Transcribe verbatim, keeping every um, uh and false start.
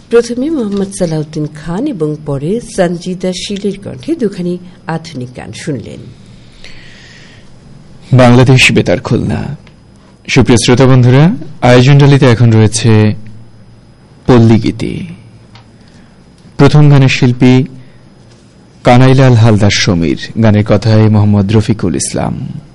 প্রথমে মোহাম্মদ সালাউদ্দিন খান এবং পরে সঞ্জিদা শীলের কণ্ঠে দুখানি আধুনিক গান শুনলেন। বাংলাদেশ বেতার খুলনা। সুপ্রিয় শ্রোতা বন্ধুরা, আয়োজন ডালিতে এখন রয়েছে পল্লীগীতি। প্রথম গানের শিল্পী কানাইলাল হালদার সমীর, গানের কথায় মোহাম্মদ রফিকুল ইসলাম।